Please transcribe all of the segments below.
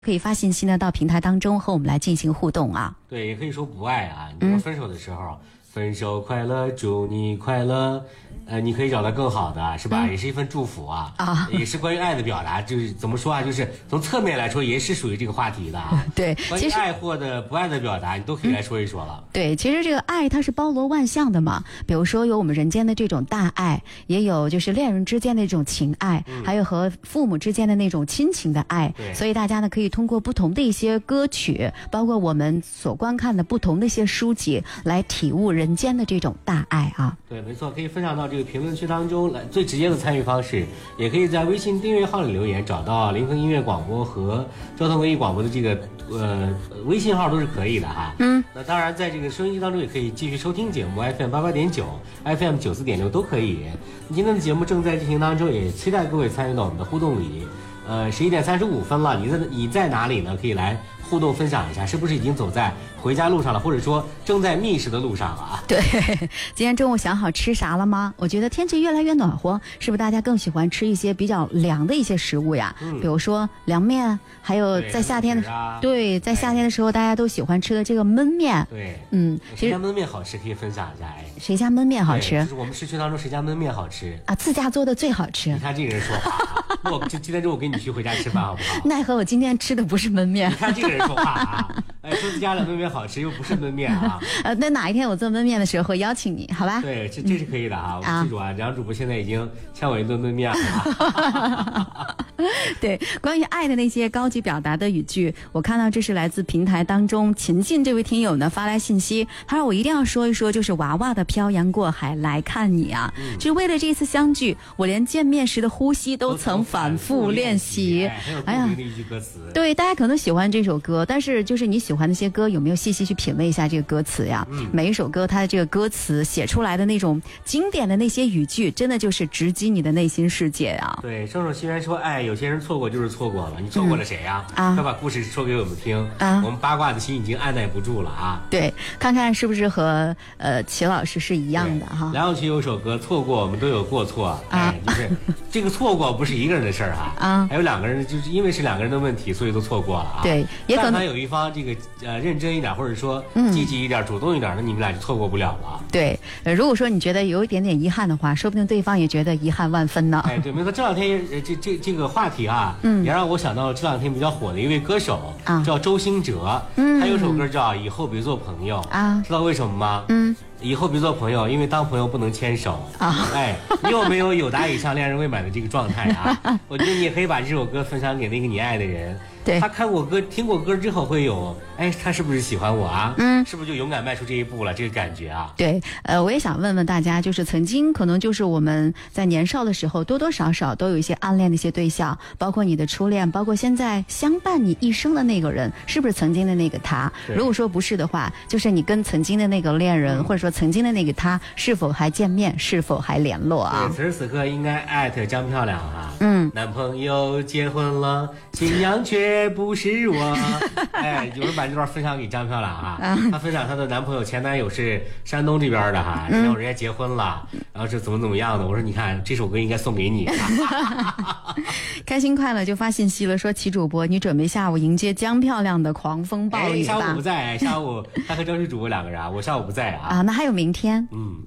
可以发信息呢到平台当中和我们来进行互动啊。 对，也可以说不爱啊。你说分手的时候，分手快乐，祝你快乐。你可以找到更好的，是吧？也是一份祝福啊。也是关于爱的表达，就是怎么说啊？就是从侧面来说，也是属于这个话题的啊。 对， 关于爱或者不爱的表达，你都可以来说一说了。 对，其实这个爱它是包罗万象的嘛。比如说有我们人间的这种大爱，也有就是恋人之间的这种情爱，还有和父母之间的那种亲情的爱。所以大家呢可以通过不同的一些歌曲，包括我们所观看的不同的一些书籍，来体悟人间的这种大爱啊。 对，没错，可以分享到这个评论区当中来。最直接的参与方式，也可以在微信订阅号里留言，找到临汾音乐广播和交通文艺广播的这个微信号都是可以的哈。那当然，在这个收音机当中也可以继续收听节目 FM88.9、FM 94.6都可以。今天的节目正在进行当中，也期待各位参与到我们的互动里。11点35分了，你在哪里呢？可以来互动分享一下，是不是已经走在回家路上了，或者说正在觅食的路上啊？ 对，今天中午想好吃啥了吗？我觉得天气越来越暖和，是不是大家更喜欢吃一些比较凉的一些食物呀？比如说凉面，还有在夏天的在夏天的时候大家都喜欢吃的这个焖面。 对， 谁家焖面好吃可以分享一下哎？ 谁家焖面好吃？ 就是我们市区当中谁家焖面好吃啊？自家做的最好吃。 你看这个人说话，那我今天中午跟你去回家吃饭好不好？ 奈何我今天吃的不是焖面。 你看这个人说话啊，说自家的焖面好吃，又不是焖面啊。 那哪一天我做焖面的时候会邀请你，好吧？ 对，这是可以的啊。我们记住啊，梁主播现在已经欠我一顿焖面了。 对，关于爱的那些高级表达的语句，我看到这是来自平台当中秦晋这位听友呢发来信息，他说我一定要说一说，就是娃娃的漂洋过海来看你啊，就是为了这次相聚，我连见面时的呼吸都曾反复练习。 哎呀，一句歌词。 对，大家可能喜欢这首歌，但是就是你喜欢那些歌，有没有细细去品味一下这个歌词呀？每一首歌它的这个歌词写出来的那种经典的那些语句，真的就是直击你的内心世界啊。 对，圣手心愿说，哎，有些人错过就是错过了，你错过了谁呀？快把故事说给我们听啊！我们八卦的心已经按耐不住了啊！ 对，看看是不是和齐老师是一样的哈。 梁咏琪有首歌《错过》，我们都有过错啊，就是这个错过不是一个人的事儿哈啊，还有两个人，就是因为是两个人的问题，所以都错过了啊。 对，也可能有一方这个认真一点，或者说积极一点、主动一点，那你们俩就错过不了了。 对，如果说你觉得有一点点遗憾的话，说不定对方也觉得遗憾万分呢。 哎，对，没错，这两天这个话题啊，也让我想到这两天比较火的一位歌手叫周兴哲，他有首歌叫《以后别做朋友》啊，知道为什么吗？以后别做朋友，因为当朋友不能牵手啊！哎，你有没有友达以上恋人未满的这个状态啊？我觉得你也可以把这首歌分享给那个你爱的人。 对， 他看过歌、听过歌之后会有，哎，他是不是喜欢我啊？是不是就勇敢迈出这一步了？这个感觉啊。 对，我也想问问大家，就是曾经可能就是我们在年少的时候，多多少少都有一些暗恋的一些对象，包括你的初恋，包括现在相伴你一生的那个人，是不是曾经的那个他？如果说不是的话，就是你跟曾经的那个恋人，或者说曾经的那个他，是否还见面，是否还联络啊？ 对，此时此刻应该艾特江漂亮啊。男朋友结婚了，新娘却不是我。哎，有人把这段分享给张漂亮啊，她分享她的男朋友前男友是山东这边的哈，然后人家结婚了，然后是怎么样的。我说你看这首歌应该送给你。 开心快乐就发信息了，说齐主播，你准备下午迎接江漂亮的狂风暴雨吧？ 下午不在，下午他和周旭主播两个人啊，我下午不在啊。 啊，那还有明天。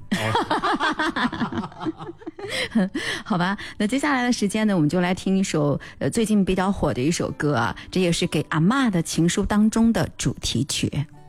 好吧，那接下来的时间呢，我们就来听一首最近比较火的一首歌啊，这也是给阿嬷的情书当中的主题曲。